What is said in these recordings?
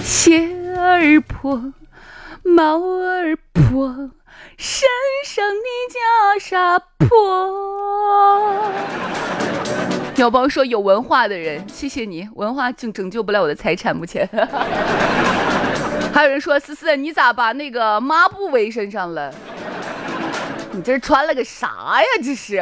鞋儿破，帽儿破，身上的袈裟破。有朋友说有文化的人，谢谢你，文化拯救不了我的财产，目前。还有人说思思，你咋把那个抹布围身上了？你这穿了个啥呀？这是。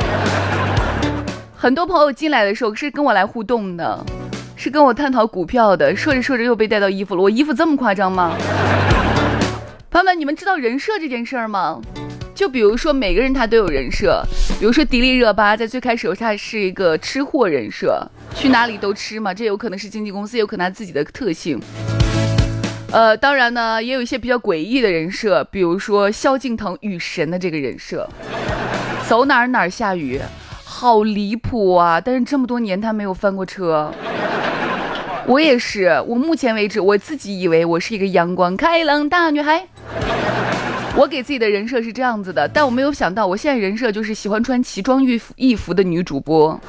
很多朋友进来的时候是跟我来互动的，是跟我探讨股票的，说着说着又被带到衣服了。我衣服这么夸张吗？朋友们，你们知道人设这件事儿吗？就比如说每个人他都有人设，比如说迪丽热巴在最开始他是一个吃货人设，去哪里都吃嘛，这有可能是经纪公司，有可能他自己的特性。当然呢，也有一些比较诡异的人设，比如说萧敬腾雨神的这个人设，走哪儿哪儿下雨，好离谱啊！但是这么多年他没有翻过车。我也是，我目前为止我自己以为我是一个阳光开朗大女孩，我给自己的人设是这样子的，但我没有想到我现在人设就是喜欢穿奇装异服的女主播。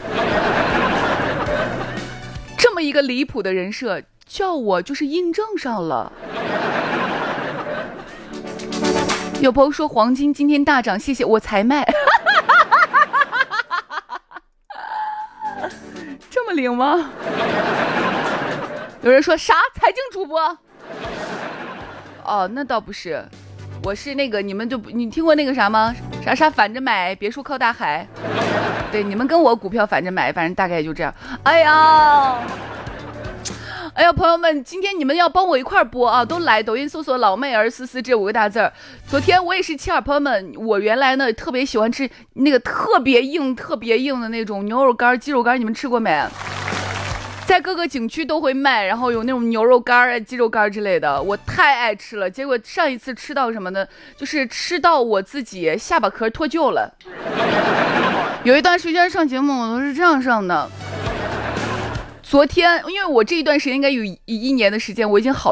这么一个离谱的人设叫我就是印证上了。有朋友说黄金今天大涨，谢谢，我才卖。这么灵吗？有人说啥财经主播？哦，那倒不是，我是那个你听过那个啥吗？啥反着买，别墅靠大海。对，你们跟我股票反着买，反正大概就这样。哎呀，朋友们，今天你们要帮我一块播啊，都来抖音搜索老妹儿思思这5个大字儿。昨天我也是切尔，朋友们，我原来呢特别喜欢吃那个特别硬的那种牛肉干、鸡肉干，你们吃过没？在各个景区都会卖，然后有那种牛肉干、鸡肉干之类的，我太爱吃了。结果上一次吃到什么呢？就是吃到我自己下巴壳脱臼了。有一段时间上节目我都是这样上的。昨天，因为我这一段时间应该有1年的时间，我已经好